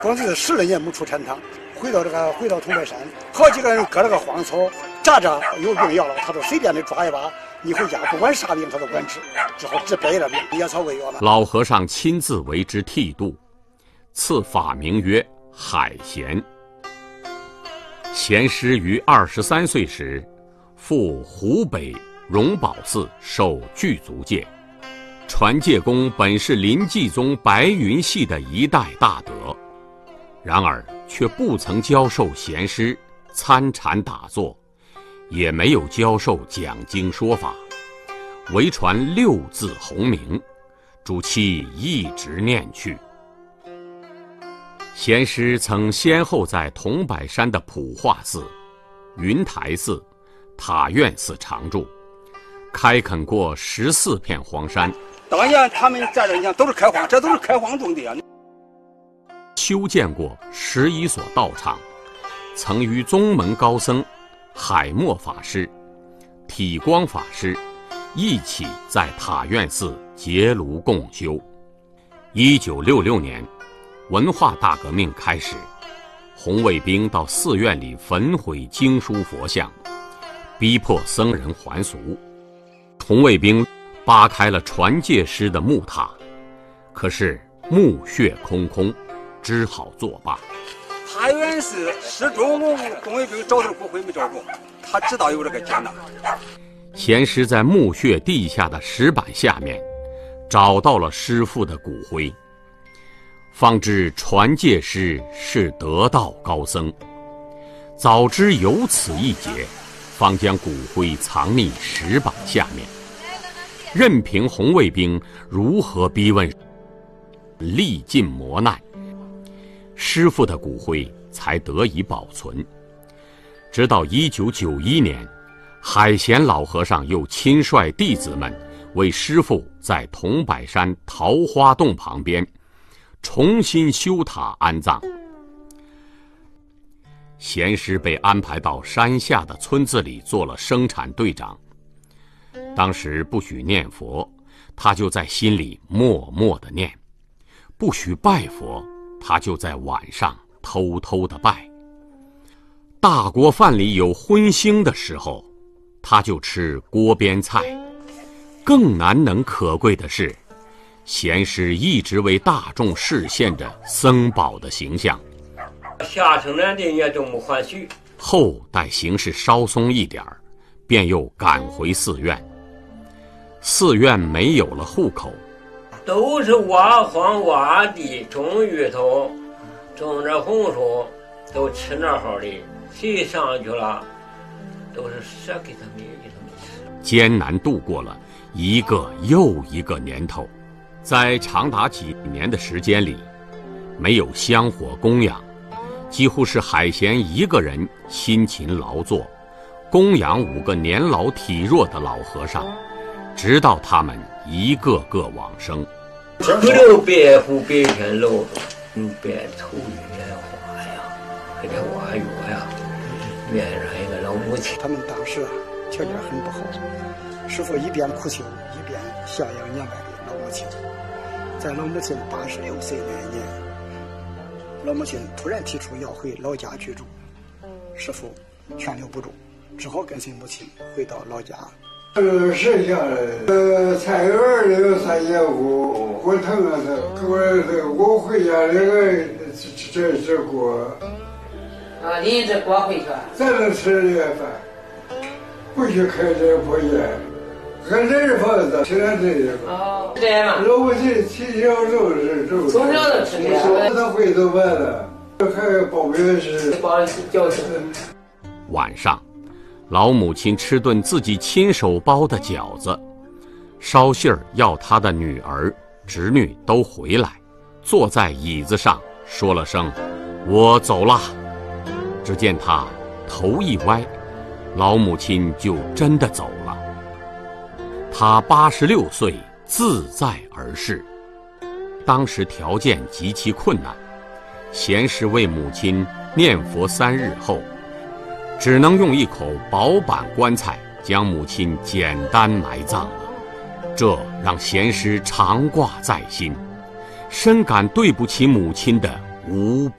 光是10来年没出禅堂，回到桐白山，好几个人割了个荒草，扎着有病要了，他说随便的抓一把，你回家不管啥病他都管治，只好治别的病，野草为药嘛。 老和尚亲自为之剃度，赐法名曰海贤。贤师于23岁时，赴湖北荣宝寺受具足戒。传戒公本是临济宗白云系的一代大德，然而却不曾教授贤师参禅打坐，也没有教授讲经说法，唯传6字洪名，主其一直念去。贤师曾先后在桐柏山的普化寺、云台寺、塔院寺常住，开垦过14片荒山。 当年他们在这，你看都是开荒，这都是开荒种地啊。 修建过11所道场，曾与宗门高僧海默法师、体光法师一起在塔院寺结庐共修。1966年，文化大革命开始，红卫兵到寺院里焚毁经书佛像，逼迫僧人还俗。红卫兵扒开了传戒师的木塔，可是墓穴空空，只好作罢。 塔院寺始终红卫兵找着骨灰没找着，他知道有这个劫难。 贤师在墓穴地下的石板下面找到了师父的骨灰，方知传戒师是得道高僧，早知有此一劫，方将骨灰藏匿石板下面，任凭红卫兵如何逼问，历尽磨难，师父的骨灰才得以保存。直到1991年，海贤老和尚又亲率弟子们为师父在桐柏山桃花洞旁边重新修塔安葬。贤师被安排到山下的村子里做了生产队长。当时不许念佛，他就在心里默默地念；不许拜佛，他就在晚上偷偷地拜。大锅饭里有荤腥的时候，他就吃锅边菜。更难能可贵的是，贤师一直为大众示现着僧宝的形象。 下生人的也都没还许。 后待形势稍松一点，便又赶回寺院。寺院没有了户口， 都是挖荒挖地，种芋头，种着红薯，都吃那好的，谁上去了，都是舍给他们吃。 艰难度过了一个又一个年头，在长达几年的时间里，没有香火供养，几乎是海贤一个人辛勤劳作，供养5个年老体弱的老和尚，直到他们一个个往生。 不留白虎白天露，白头圆花呀，还得挖月呀，面上一个老母亲。 他们当时条件很不好，师父一边苦求，一边孝养年迈的老母亲。在老母亲86岁那一年，老母亲突然提出要回老家居住，师父劝留不住，只好跟随母亲回到老家。 剩下的菜园里有3节骨，火腾了的，我回家那个这锅。 啊，你这锅回去？ 咱能吃这个饭，不许开这破烟，俺这是房子吃点这个。 哦，这样吗？ 老母亲从小就是这个， 从小就吃这个。 他会做饭的，还包面是。 包饺子。 晚上，老母亲吃顿自己亲手包的饺子，捎信儿要她的女儿、侄女都回来，坐在椅子上说了声“我走了”。只见她头一歪，老母亲就真的走了。她86岁，自在而逝。当时条件极其困难，贤师为母亲念佛3日后，只能用一口薄板棺材将母亲简单埋葬了。这让贤师常挂在心，深感对不起母亲的无